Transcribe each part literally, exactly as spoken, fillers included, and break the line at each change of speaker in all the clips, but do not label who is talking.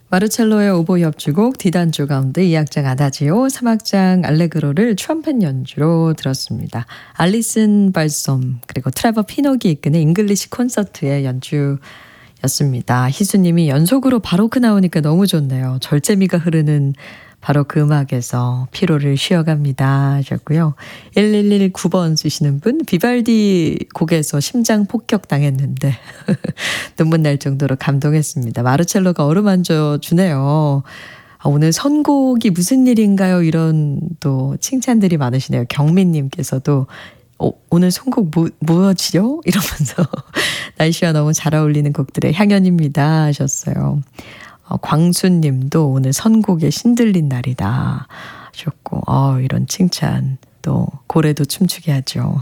마르첼로의 오보이 협주곡 D단조 가운데 이 악장 아다지오, 삼 악장 알레그로를 트럼펫 연주로 들었습니다. 알리슨 발솜 그리고 트레버 피녹이 이끄는 잉글리시 콘서트의 연주였습니다. 희수님이 연속으로 바로크 나오니까 너무 좋네요. 절제미가 흐르는 바로 그 음악에서 피로를 쉬어갑니다 하셨고요. 일일일구 번 쓰시는 분, 비발디 곡에서 심장 폭격 당했는데 눈물 날 정도로 감동했습니다. 마르첼로가 어루만져 주네요. 아, 오늘 선곡이 무슨 일인가요? 이런 또 칭찬들이 많으시네요. 경민님께서도 어, 오늘 선곡 뭐, 뭐지요? 이러면서 날씨와 너무 잘 어울리는 곡들의 향연입니다 하셨어요. 어, 광수님도 오늘 선곡에 신들린 날이다 하셨고, 어, 이런 칭찬 또 고래도 춤추게 하죠.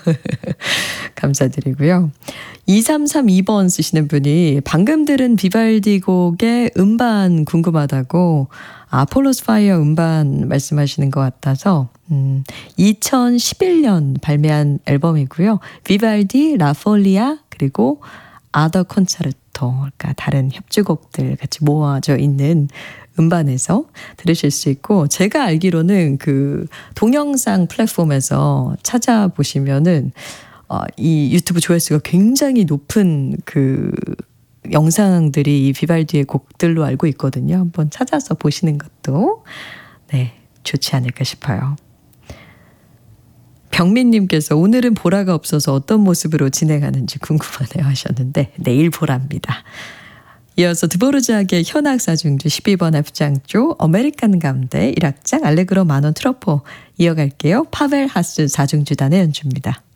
감사드리고요. 이삼삼이 번 쓰시는 분이 방금 들은 비발디 곡의 음반 궁금하다고 아폴로스 파이어 음반 말씀하시는 것 같아서 음, 이천십일 년 발매한 앨범이고요. 비발디, 라폴리아 그리고 아더 콘차르토, 그러니까 다른 협주곡들 같이 모아져 있는 음반에서 들으실 수 있고, 제가 알기로는 그 동영상 플랫폼에서 찾아보시면은 어, 이 유튜브 조회수가 굉장히 높은 그 영상들이 이 비발디의 곡들로 알고 있거든요. 한번 찾아서 보시는 것도 네, 좋지 않을까 싶어요. 병민님께서 오늘은 보라가 없어서 어떤 모습으로 진행하는지 궁금하네요 하셨는데 내일 보라입니다. 이어서 드보르자크의 현악사중주 십이 번 F장조 아메리칸 가운데 일 악장 알레그로 만원 트로포 이어갈게요. 파벨 하스 사중주단의 연주입니다.